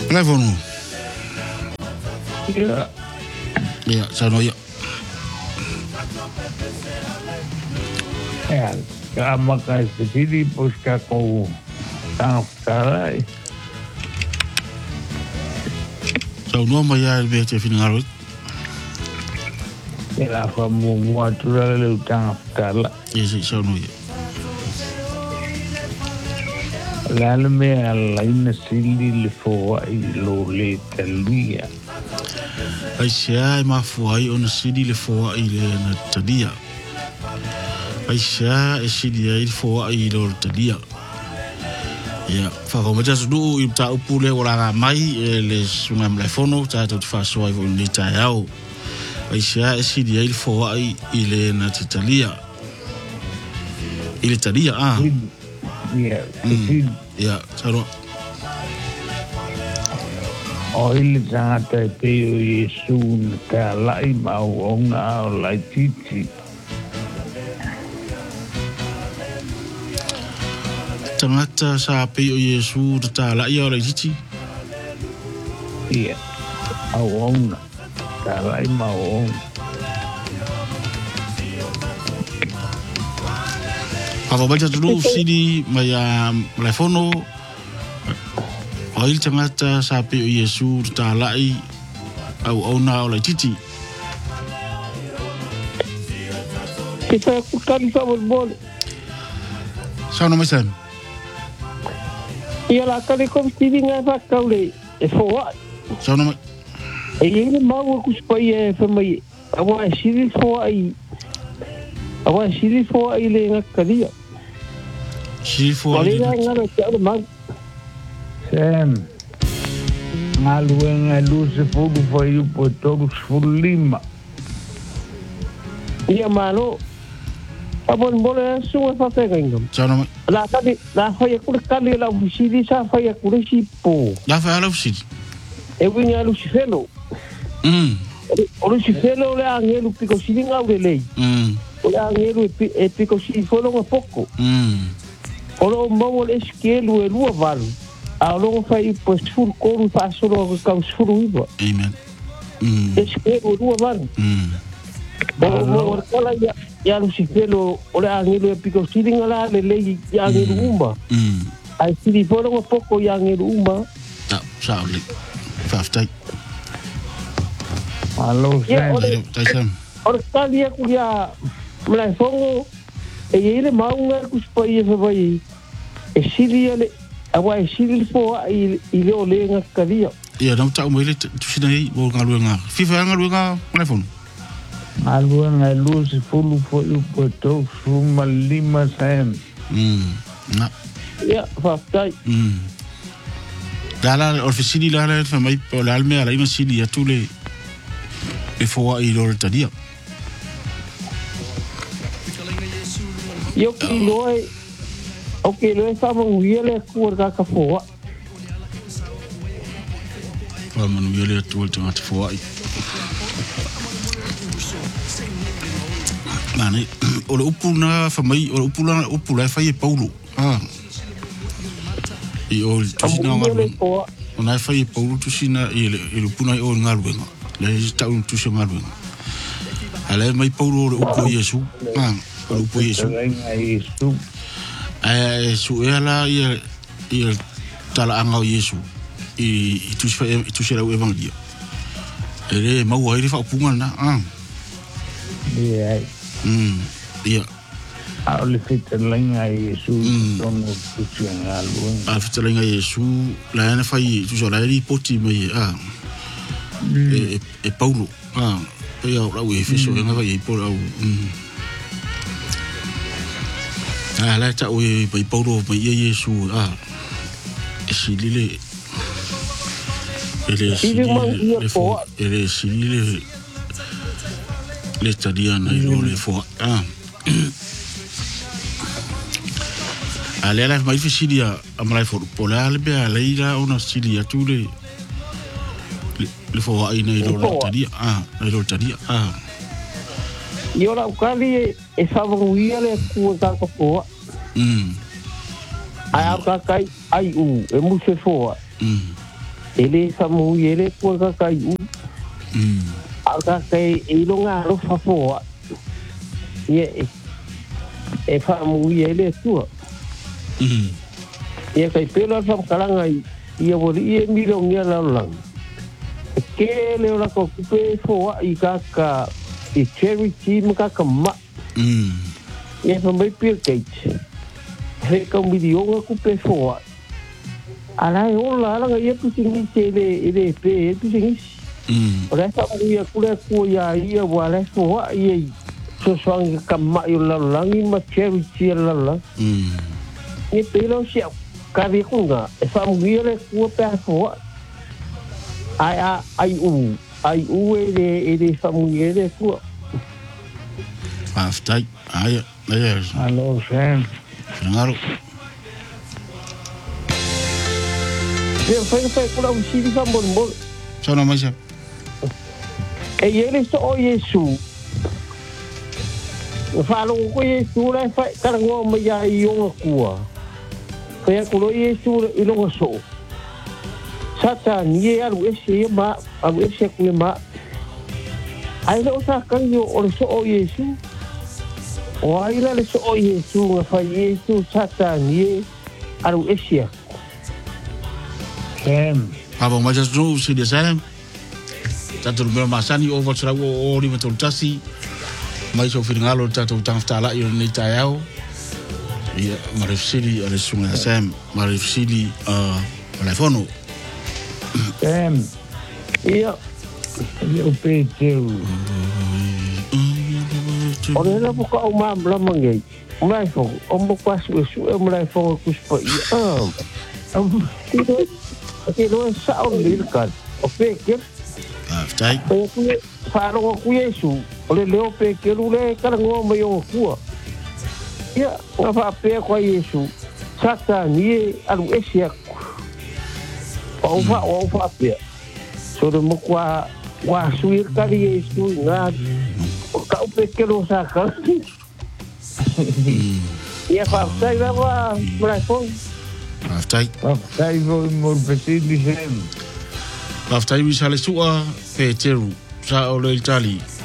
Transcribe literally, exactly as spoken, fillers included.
Telefono. Ia. Ia, sano ia. Ia, ka maka spesidi pos ka ko tangaftarai. Sau no mai ai be te finalo. Ia fa mo mo atura le tangaftarai. Ia, sau no ia. Lala me ala ina sili le fo ai lo le talia. Ai sia ma fu ai ona sidi le fo ai le na tadia. Ai sia e sidi ai fo ai lo tadia. Ya, fa ko mata su i ta upule ora mai le sunga le fono ta to fa so ai vo ni ta yao. Ai sia e sidi ai fo ai le na tadia. Ile tadia ah. Ia, mm. Ya, saro. O ile tangata e peo Yesu na ka lai mau onga o lai titi. Tangata sa peo Yesu ta lai o lai titi. Ia, au onga, ka lai mau onga. Ako baca dulu sini maya telefono. Oil tangata sapi o Yesu ta lai au ona o lai titi. Kita kutan sa bol. Sao no mai sam? Ia la kale kom sini nga fa kaule. E fo. Sao no mai? E ele mau ku spai e fa mai. Awa sini fo ai. Awa sini fo ai le nga kalia. Sini fo ai. Ole nga nga ta ma. Sam, nga luenga luce fulu foi o potoro fulima. Ia malo. Abon bole sunga fa pega ingam. Sao no mai? La kali la foi ku kali la sini sa foi ku si po. La fa ala sini. E winga lu si felo. Mm. Olu si felo le angelu piko sini nga ule lei. Mm. Ole angelu e piko si folo nga poko. Mm. Olo mo le skelu e lua valu. A longo fai pois furu koru fa solo ka furu iba. Amen. Mm. E skelu lua valu. Mm. Olo mo kala ya ya lu si felo ole angelu e piko sini nga la le lei ya angelu umba. Mm. Ai sini folo nga poko ya angelu umba. Ta, sao le. Faftai. Alo, Sam. Tai sam. Ora kali ya kulia mla fongo e ile maunga ku spai e vai. E sili ale awa e sili fo i ile ole nga kalia. Ia, não tá o meu tu sina aí o ngaluenga. Fifa ngaluenga telefone. Nga luenga luce fulu foi o potoro fulima Sam. Mm. Na. Ya, fa tai. Mm. Dala officini la la fa mai po la alme ala ima sili ya tule e fo ai lo tadia. Yo ki loe okay, loe fa mo wiele ku ka ka fo. Fa manu yele tu te mat fo ai. Mane o le upuna fa mai o le upula upula fa i Paulo. Ah. I o tu sina ngalu. Ona fa i Paulo tu sina i le i upuna o ngalu. Le ta un tu sina ngalu. Ale mai Paulo o upu Yesu. Ah, o upu Yesu. Yesu. Eh, su ela ia ia tala anga o Yesu. I i tu fa i tu sera o evangelio. Ele mau ai fa punga na. Ah. Ia. Mm. Ia. A le fita lenga Yesu tono tusia nga luenga. A fita lenga Yesu la na fa i tu so la ri poti mai ah. E e Paulo. Ah. Ia o we fiso nga fa i po au. Mm. Ah, la ta o i Paulo mai Yesu ah. E si lile ele si le fo ele si le le tadia na ilo le fo ah. Ale la mai fisilia amai fo pola le be ale ila ona silia tu le le fo ai na ilo tadia ah na ilo tadia ah. Yo la ukali e fa mo wiele ku ka ka fo. Mm. Ai ka kai ai u e mu se fo. Mm. ele famu ele ko ka kai u Mm. aka kai ilonga ro fa fo ye e famu ele tu Mm. ye kai pelo fam kalanga ye bori ye milong ye la lang ke le ora ko pe fo i ka ka i cherry team ka ka ma Mm. ye fa mai pe kai he ka mi di onga ku pe fo ala e ola ala ye pu singi ele ele pe pu singi Mm. ora fa mu ye ku le ku ya ye wa le fo ye so swang ka ma yo la lang i ma cherry team la la Mm. ye pelo sia ka vi kunga e fa mu ye le ku pe fo ai ai ai u ai u ele ele fa mu ye le ku Aftai. Ai, ai. Hello, Sam. Ngaro. ye fa fa ku la si di fa bon bon Sono mai sa. e ele so o yesu fa lo ko yesu le fa ka ngo ma ya i o ku fa ku lo yesu i lo so satan ye alu ese ma alu ese ku ma ai lo sa kan yo o so o yesu o ai la le so o yesu fa yesu satan ye alu ese Sam. Aba mai sa tu si de Sam. Tatu bela masani over tra o ori metul tasi. Mai so fil ngalo tatu tang tala yo ni tayao. Ia Marif City ale sunga Sam Marif City uh telefono. Sam. ia Eu peiteu. o le la ko o ma bla mangai mai fo o mo kwa su su e mo lai fo ku spa ia ah ti do ti do sa o le ka o pe ke Aftai. pe ku fa ro ku yesu o le le o pe ke lu le ka ngo mo yo ku ia o fa pe ko yesu sata ni alu esia o fa o fa pe so de mo kwa wa suir ka yesu nga o ka o pe ke lo sa ka ia fa sai la wa mai fo Aftai. Sai vou mor petit Sam. Aftai wi sale sua pe teru sa o le Itali.